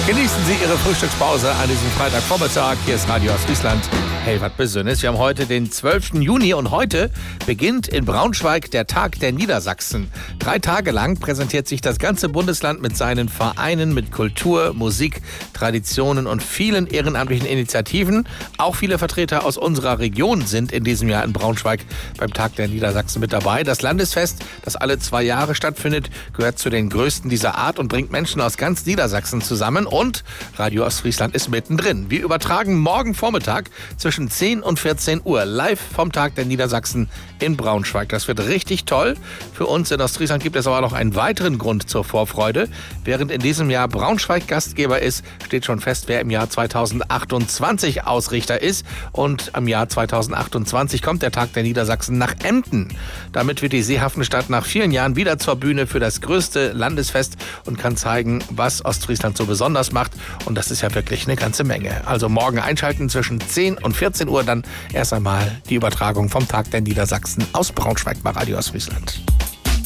Genießen Sie Ihre Frühstückspause an diesem Freitagvormittag. Hier ist Radio Ostfriesland. Hey, was Besonderes. Wir haben heute den 12. Juni und heute beginnt in Braunschweig der Tag der Niedersachsen. 3 Tage lang präsentiert sich das ganze Bundesland mit seinen Vereinen, mit Kultur, Musik, Traditionen und vielen ehrenamtlichen Initiativen. Auch viele Vertreter aus unserer Region sind in diesem Jahr in Braunschweig beim Tag der Niedersachsen mit dabei. Das Landesfest, das alle 2 Jahre stattfindet, gehört zu den größten dieser Art und bringt Menschen aus ganz Niedersachsen zusammen. Und Radio Ostfriesland ist mittendrin. Wir übertragen morgen Vormittag zwischen 10 und 14 Uhr live vom Tag der Niedersachsen in Braunschweig. Das wird richtig toll. Für uns in Ostfriesland gibt es aber noch einen weiteren Grund zur Vorfreude. Während in diesem Jahr Braunschweig Gastgeber ist, steht schon fest, wer im Jahr 2028 Ausrichter ist. Und am Jahr 2028 kommt der Tag der Niedersachsen nach Emden. Damit wird die Seehafenstadt nach vielen Jahren wieder zur Bühne für das größte Landesfest und kann zeigen, was Ostfriesland so besonders macht. Und das ist ja wirklich eine ganze Menge. Also morgen einschalten zwischen 10 und 14 Uhr, dann erst einmal die Übertragung vom Tag der Niedersachsen aus Braunschweig bei Radio Ostfriesland.